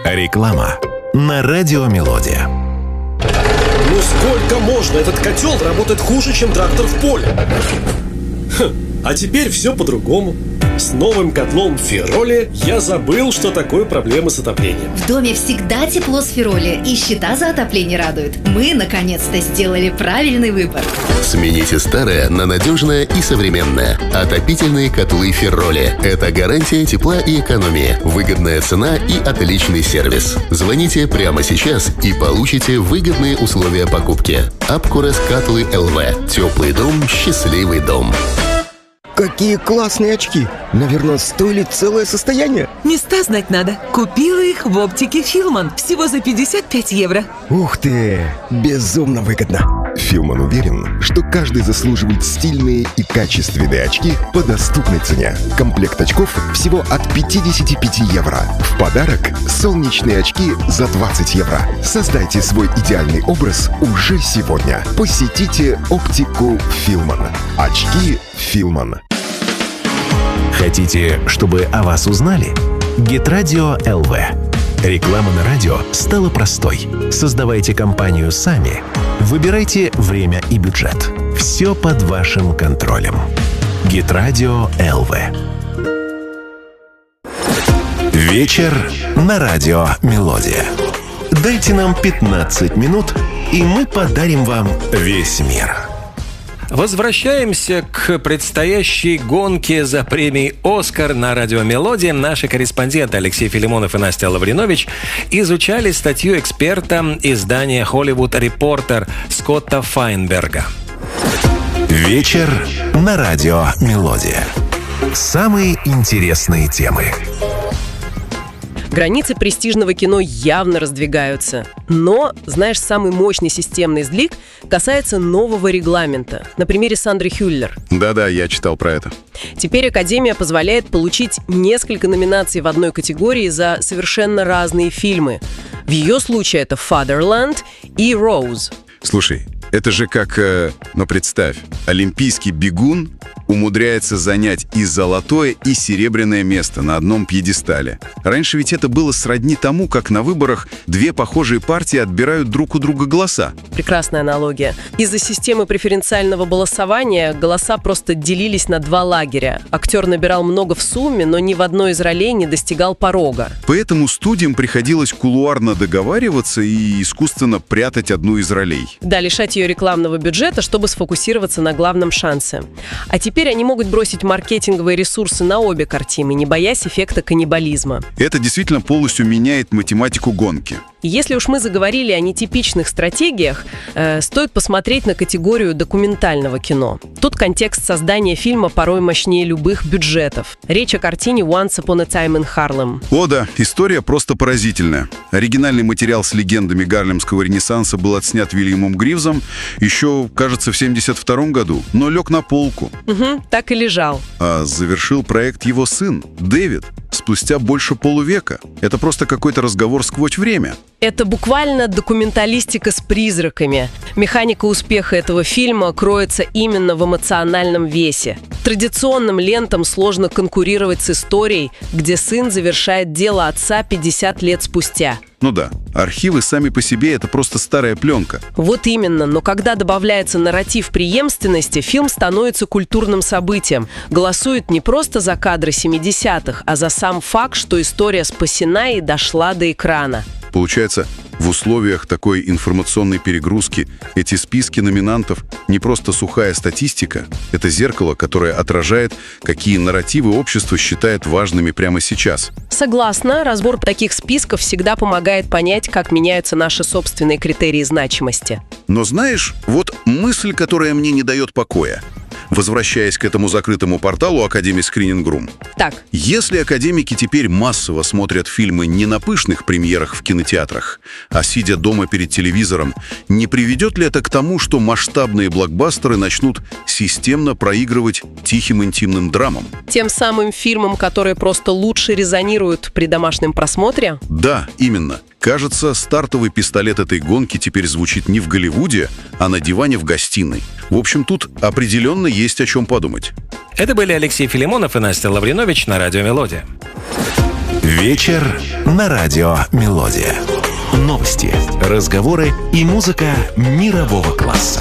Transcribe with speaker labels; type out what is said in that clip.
Speaker 1: Реклама на Радио Мелодия.
Speaker 2: Ну сколько можно? Этот котел работает хуже, чем трактор в поле. А теперь все по-другому. С новым котлом Фироли я забыл, что такое проблемы с отоплением.
Speaker 3: В доме всегда тепло с Фироли, и счета за отопление радуют. Мы, наконец-то, сделали правильный выбор.
Speaker 4: Смените старое на надежное и современное. Отопительные котлы Фироли. Это гарантия тепла и экономии, выгодная цена и отличный сервис. Звоните прямо сейчас и получите выгодные условия покупки. Апкурес Котлы ЛВ. Теплый дом, счастливый дом.
Speaker 5: Какие классные очки! Наверное, стоили целое состояние.
Speaker 6: Места знать надо. Купила их в оптике Филман. Всего за 55 евро.
Speaker 5: Ух ты! Безумно выгодно.
Speaker 7: Филман уверен, что каждый заслуживает стильные и качественные очки по доступной цене. Комплект очков всего от 55 евро. В подарок солнечные очки за 20 евро. Создайте свой идеальный образ уже сегодня. Посетите оптику Филман. Очки Филман.
Speaker 1: Хотите, чтобы о вас узнали? Гитрадио ЛВ. Реклама на радио стала простой. Создавайте компанию сами. Выбирайте время и бюджет. Все под вашим контролем. Гитрадио ЛВ. Вечер на Радио Мелодия. Дайте нам 15 минут, и мы подарим вам весь мир.
Speaker 8: Возвращаемся к предстоящей гонке за премией «Оскар» на Радио Мелодия. Наши корреспонденты Алексей Филимонов и Настя Лавринович изучали статью эксперта издания «Холливуд Репортер» Скотта Файнберга.
Speaker 1: Вечер на Радио Мелодия. Самые интересные темы.
Speaker 9: Границы престижного кино явно раздвигаются. Но, знаешь, самый мощный системный сдвиг касается нового регламента. На примере Сандры Хюллер.
Speaker 10: Да-да, я читал про это.
Speaker 9: Теперь Академия позволяет получить несколько номинаций в одной категории за совершенно разные фильмы. В ее случае это «Fatherland» и «Rose».
Speaker 10: Слушай, это же как, представь, олимпийский бегун умудряется занять и золотое, и серебряное место на одном пьедестале. Раньше ведь это было сродни тому, как на выборах две похожие партии отбирают друг у друга голоса.
Speaker 9: Прекрасная аналогия. Из-за системы преференциального голосования голоса просто делились на два лагеря. Актер набирал много в сумме, но ни в одной из ролей не достигал порога.
Speaker 10: Поэтому студиям приходилось кулуарно договариваться и искусственно прятать одну из ролей.
Speaker 9: Да, лишать ее рекламного бюджета, чтобы сфокусироваться на главном шансе. А теперь они могут бросить маркетинговые ресурсы на обе картины, не боясь эффекта каннибализма.
Speaker 10: Это действительно полностью меняет математику гонки.
Speaker 9: Если уж мы заговорили о нетипичных стратегиях, стоит посмотреть на категорию документального кино. Тут контекст создания фильма порой мощнее любых бюджетов. Речь о картине «Once Upon a Time in Harlem».
Speaker 10: О да, история просто поразительная. Оригинальный материал с легендами гарлемского ренессанса был отснят Уильямом Гривзом еще, кажется, в 1972 году, но лег на полку.
Speaker 9: Так и лежал.
Speaker 10: А завершил проект его сын, Дэвид, спустя больше полувека. Это просто какой-то разговор сквозь время.
Speaker 9: Это буквально документалистика с призраками. Механика успеха этого фильма кроется именно в эмоциональном весе. Традиционным лентам сложно конкурировать с историей, где сын завершает дело отца 50 лет спустя.
Speaker 10: Ну да, архивы сами по себе — это просто старая пленка.
Speaker 9: Вот именно, но когда добавляется нарратив преемственности, фильм становится культурным событием. Голосует не просто за кадры 70-х, а за сам факт, что история спасена и дошла до экрана.
Speaker 10: Получается, в условиях такой информационной перегрузки эти списки номинантов не просто сухая статистика, это зеркало, которое отражает, какие нарративы общество считает важными прямо сейчас.
Speaker 9: Согласна, разбор таких списков всегда помогает понять, как меняются наши собственные критерии значимости.
Speaker 10: Но знаешь, вот мысль, которая мне не дает покоя. Возвращаясь к этому закрытому порталу Академии Screening Room.
Speaker 9: Так.
Speaker 10: Если академики теперь массово смотрят фильмы не на пышных премьерах в кинотеатрах, а сидя дома перед телевизором, не приведет ли это к тому, что масштабные блокбастеры начнут системно проигрывать тихим интимным драмам?
Speaker 9: Тем самым фильмам, которые просто лучше резонируют при домашнем просмотре?
Speaker 10: Да, именно. Кажется, стартовый пистолет этой гонки теперь звучит не в Голливуде, а на диване в гостиной. В общем, тут определенно есть о чем подумать.
Speaker 8: Это были Алексей Филимонов и Настя Лавринович на Радио Мелодия.
Speaker 1: Вечер на радио «Мелодия». Новости, разговоры и музыка мирового класса.